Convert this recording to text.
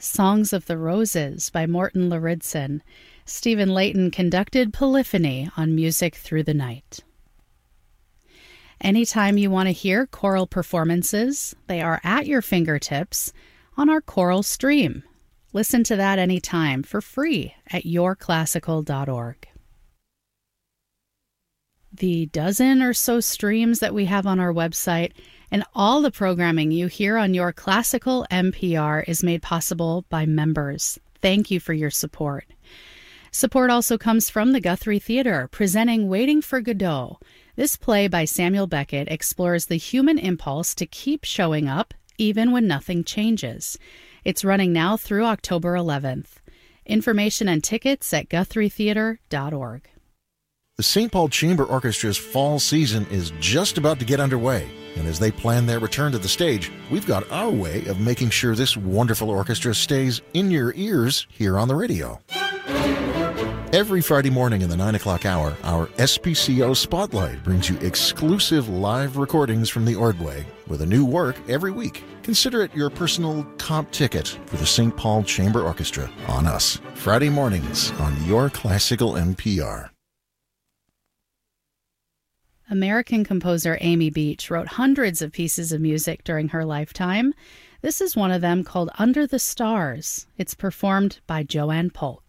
Songs of the Roses by Morton Lauridsen. Stephen Layton conducted Polyphony on Music Through the Night. Anytime you want to hear choral performances, they are at your fingertips on our choral stream. Listen to that anytime for free at yourclassical.org. The dozen or so streams that we have on our website and all the programming you hear on Your Classical NPR is made possible by members. Thank you for your support. Support also comes from the Guthrie Theater, presenting Waiting for Godot. This play by Samuel Beckett explores the human impulse to keep showing up even when nothing changes. It's running now through October 11th. Information and tickets at GuthrieTheater.org. The St. Paul Chamber Orchestra's fall season is just about to get underway, and as they plan their return to the stage, we've got our way of making sure this wonderful orchestra stays in your ears here on the radio. Every Friday morning in the 9 o'clock hour, our SPCO Spotlight brings you exclusive live recordings from the Ordway with a new work every week. Consider it your personal comp ticket for the St. Paul Chamber Orchestra on us. Friday mornings on Your Classical NPR. American composer Amy Beach wrote hundreds of pieces of music during her lifetime. This is one of them called Under the Stars. It's performed by Joanne Polk.